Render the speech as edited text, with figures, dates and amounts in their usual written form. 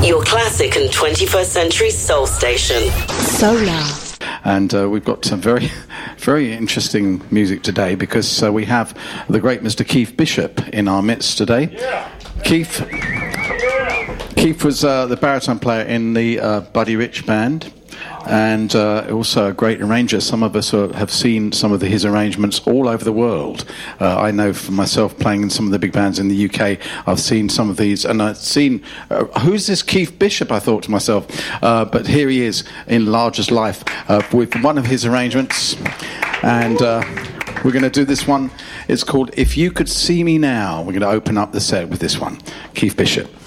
Your classic and 21st century soul station. Solar. And we've got some very, very interesting music today because we have the great Mr. Keith Bishop in our midst today. Yeah. Keith was the baritone player in the Buddy Rich band, and also a great arranger. Some of us have seen some of his arrangements all over the world. I know for myself, playing in some of the big bands in the UK, I've seen some of these, and I've seen, who's this Keith Bishop, I thought to myself, but here he is in Larger's Life with one of his arrangements, and we're going to do this one. It's called If You Could See Me Now. We're going to open up the set with this one. Keith Bishop.